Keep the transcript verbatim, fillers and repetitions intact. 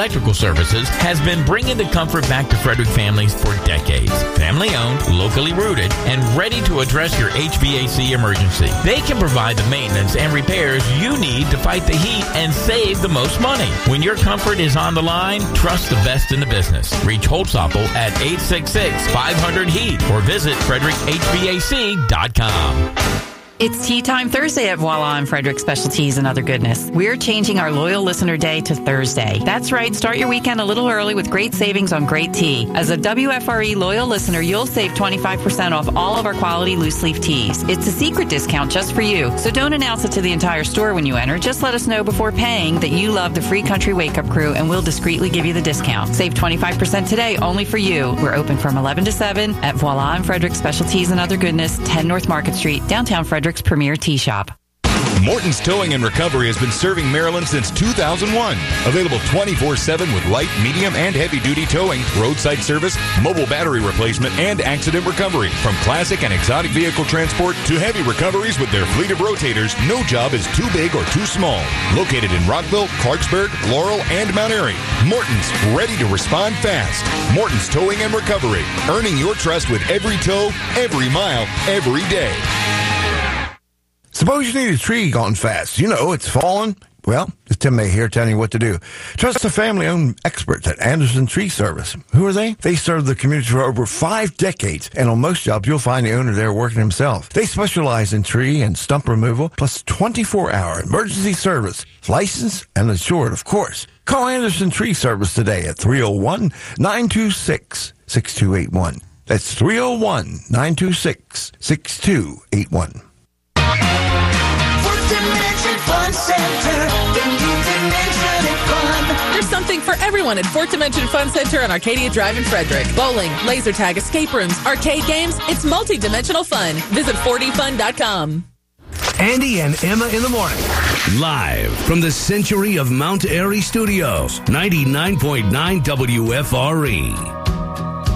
Electrical Services has been bringing the comfort back to Frederick families for decades. Family-owned, locally rooted, and ready to address your H V A C emergency. They can provide the maintenance and repairs you need to fight the heat and save the most money. When your comfort is on the line, trust the best in the business. Reach Holtzapfel at eight six six, five hundred, HEAT or visit Frederick H V A C dot com. It's Tea Time Thursday at Voila and Frederick Specialties and Other Goodness. We're changing our Loyal Listener Day to Thursday. That's right. Start your weekend a little early with great savings on great tea. As a W F R E Loyal Listener, you'll save twenty-five percent off all of our quality loose leaf teas. It's a secret discount just for you. So don't announce it to the entire store when you enter. Just let us know before paying that you love the Free Country Wake Up Crew, and we'll discreetly give you the discount. Save twenty-five percent today only for you. We're open from eleven to seven at Voila and Frederick Specialties and Other Goodness, ten North Market Street, downtown Frederick's premier tea shop. Morton's Towing and Recovery has been serving Maryland since two thousand one. Available twenty-four seven with light, medium, and heavy-duty towing, roadside service, mobile battery replacement, and accident recovery. From classic and exotic vehicle transport to heavy recoveries with their fleet of rotators, no job is too big or too small. Located in Rockville, Clarksburg, Laurel, and Mount Airy, Morton's, ready to respond fast. Morton's Towing and Recovery, earning your trust with every tow, every mile, every day. Suppose you need a tree gone fast. You know, it's fallen. Well, it's Tim May here telling you what to do. Trust the family-owned experts at Anderson Tree Service. Who are they? They serve the community for over five decades, and on most jobs, you'll find the owner there working himself. They specialize in tree and stump removal, plus twenty-four hour emergency service. Licensed and insured, of course. Call Anderson Tree Service today at three oh one, nine two six, six two eight one. That's three oh one, nine two six, six two eight one. Fun Center, the new dimension of fun. There's something for everyone at Fourth Dimension Fun Center on Arcadia Drive in Frederick. Bowling, laser tag, escape rooms, arcade games. It's multi-dimensional fun. Visit four d fun dot com. Andy and Emma in the morning. Live from the Century of Mount Airy Studios, ninety-nine point nine W F R E.